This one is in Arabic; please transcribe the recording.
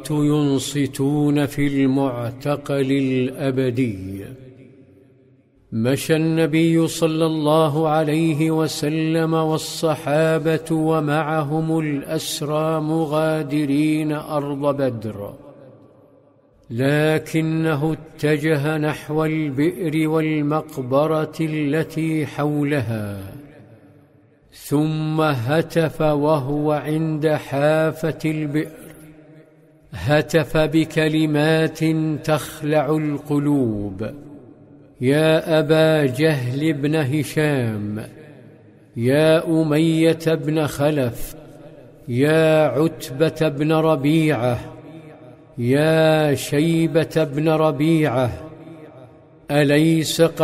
رأيت ينصتون في المعتقل الأبدي. مشى النبي صلى الله عليه وسلم والصحابة ومعهم الأسرى مغادرين أرض بدر، لكنه اتجه نحو البئر والمقبرة التي حولها، ثم هتف وهو عند حافة البئر، هتف بكلمات تخلع القلوب: يا أبا جهل بن هشام، يا أمية بن خلف، يا عتبة بن ربيعة، يا شيبة بن ربيعة، أليس